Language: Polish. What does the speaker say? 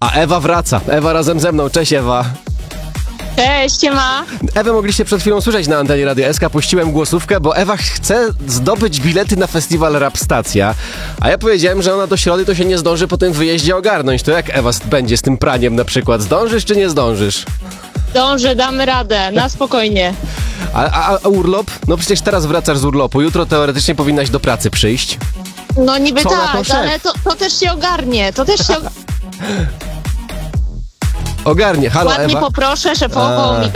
A Ewa wraca. Ewa razem ze mną. Cześć, Ewa. Cześć, siema. Ewę mogliście przed chwilą słyszeć na antenie Radia SK. Puściłem głosówkę, bo Ewa chce zdobyć bilety na festiwal Rap Stacja. A ja powiedziałem, że ona do środy to się nie zdąży po tym wyjeździe ogarnąć. To jak Ewa będzie z tym praniem na przykład? Zdążysz czy nie zdążysz? Dążę, damy radę, na spokojnie. A urlop? No przecież teraz wracasz z urlopu. Jutro teoretycznie powinnaś do pracy przyjść. No niby Co na to tak, szef? ale to też się ogarnie, Ogarnie. Halo, Ładnie Ewa. poproszę szefową i